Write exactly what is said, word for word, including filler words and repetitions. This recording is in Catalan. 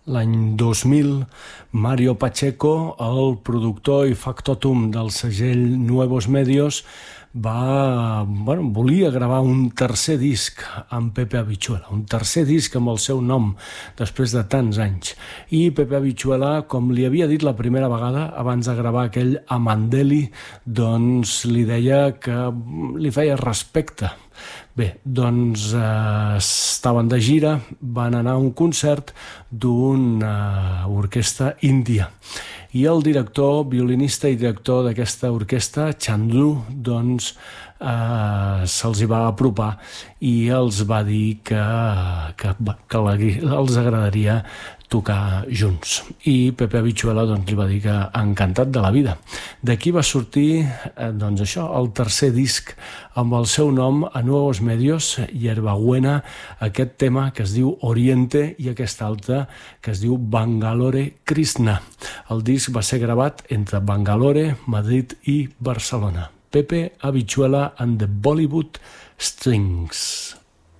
L'any dos mil, Mario Pacheco, el productor i factotum del segell Nuevos Medios, va, bueno, volia gravar un tercer disc amb Pepe Habichuela, un tercer disc amb el seu nom, després de tants anys. I Pepe Habichuela, com li havia dit la primera vegada, abans de gravar aquell Amandeli, doncs li deia que li feia respecte. Bé, doncs eh, estaven de gira, van anar a un concert d'una orquestra índia. I el director, violinista i director d'aquesta orquestra, Chandru, doncs eh, se'ls hi va apropar i els va dir que, que, que la, els agradaria tocar junts. I Pepe Habichuela doncs, li va dir que encantat de la vida. D'aquí va sortir eh, doncs això, el tercer disc amb el seu nom a Nuevos Medios, Hierbabuena, aquest tema que es diu Oriente i aquest altre que es diu Bangalore Krishna. El disc va ser gravat entre Bangalore, Madrid i Barcelona. Pepe Habichuela and the Bollywood Strings.